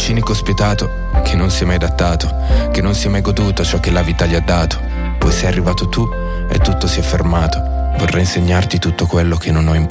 cinico spietato, che non si è mai adattato, che non si è mai goduto ciò che la vita gli ha dato. Poi sei arrivato tu e tutto si è fermato. Vorrei insegnarti tutto quello che non ho imparato.